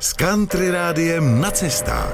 s Country Rádiem na cestách.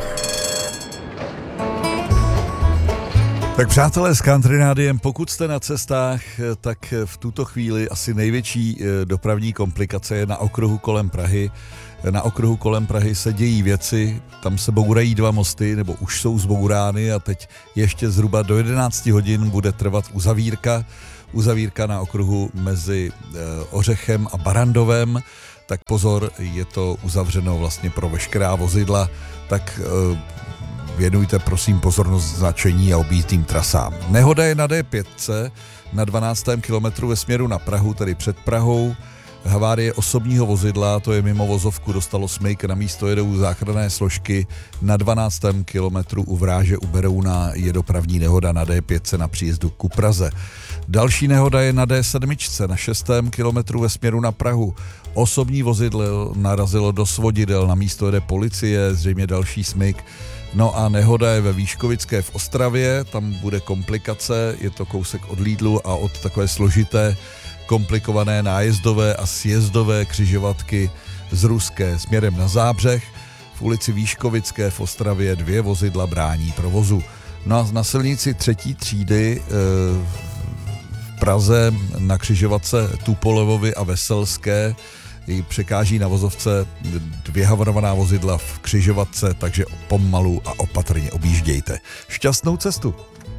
Tak přátelé, s Country Rádiem, pokud jste na cestách, tak v tuto chvíli asi největší dopravní komplikace je na okruhu kolem Prahy. Na okruhu kolem Prahy se dějí věci, tam se bourají 2 mosty, nebo už jsou zbourány a teď ještě zhruba do 11 hodin bude trvat uzavírka na okruhu mezi Ořechem a Barrandovem. Tak pozor, je to uzavřeno vlastně pro veškerá vozidla, tak věnujte prosím pozornost značení a objízdným trasám. Nehoda je na D5 na 12. kilometru ve směru na Prahu, tedy před Prahou. Havárie osobního vozidla, to je mimo vozovku, dostalo smyk, na místo jedou záchranné složky. Na 12. kilometru u Vráže u Berouna je dopravní nehoda na D5 na příjezdu ku Praze. Další nehoda je na D7 na 6. kilometru ve směru na Prahu. Osobní vozidlo narazilo do svodidel, na místo jede policie, zřejmě další smyk. No a nehoda je ve Výškovické v Ostravě, tam bude komplikace, je to kousek od Lidlu a od takové složité komplikované nájezdové a sjezdové křižovatky z Ruské směrem na Zábřeh. V ulici Výškovické v Ostravě 2 vozidla brání provozu. No a na silnici 3. třídy v Praze na křižovatce Tupolevovy a Veselské překáží na vozovce 2 havarovaná vozidla v křižovatce, takže pomalu a opatrně objíždějte. Šťastnou cestu!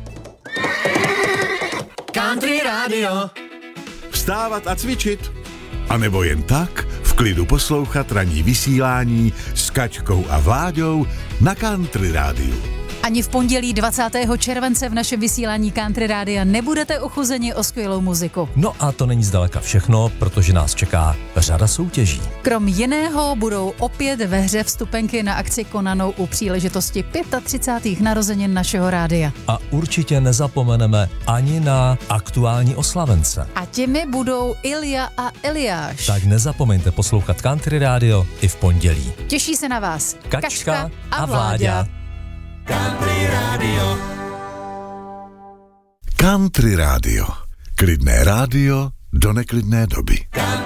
Country Radio. Vstávat a cvičit. A nebo jen tak v klidu poslouchat ranní vysílání s Kačkou a Vláďou na Country Rádiu. Ani v pondělí 20. července v našem vysílání Country Rádia nebudete ochuzeni o skvělou muziku. No a to není zdaleka všechno, protože nás čeká řada soutěží. Krom jiného budou opět ve hře vstupenky na akci konanou u příležitosti 35. narozenin našeho rádia. A určitě nezapomeneme ani na aktuální oslavence. A těmi budou Ilja a Eliáš. Tak nezapomeňte poslouchat Country Radio i v pondělí. Těší se na vás Kačka a Vláďa. Country Radio. Country Radio. Klidné rádio do neklidné doby.